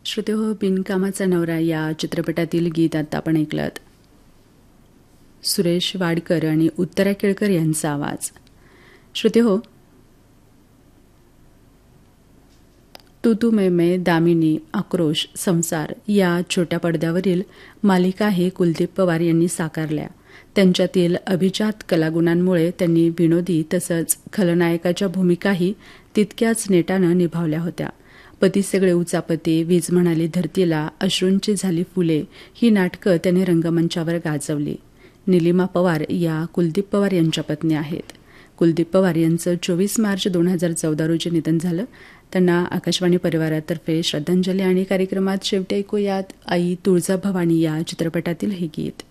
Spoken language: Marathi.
श्रोतेहो, बिनकामाचा नवरा या चित्रपटातील गीत आता आपण ऐकलं. सुरेश वाडकर आणि उत्तरा केळकर यांचा आवाज. श्रोतेहो, तू तू मैं दामिनी, आक्रोश, संसार या छोट्या पडद्यावरील मालिकाही कुलदीप पवार यांनी साकारल्या. त्यांच्यातील अभिजात कलागुणांमुळे त्यांनी विनोदी तसंच खलनायकाच्या भूमिकाही तितक्याच नेटानं निभावल्या होत्या. पती सगळे उचापते, वीज म्हणाली धरतीला, अश्रूंची झाली फुले ही नाटकं त्यांनी रंगमंचावर गाजवली. निलिमा पवार या कुलदीप पवार यांच्या पत्नी आहेत. कुलदीप पवार यांचं 24 मार्च 2014 रोजी निधन झालं. त्यांना आकाशवाणी परिवारातर्फे श्रद्धांजली आणि कार्यक्रमात शेवटी ऐकूयात आई तुळजाभवानी या चित्रपटातील हे गीत.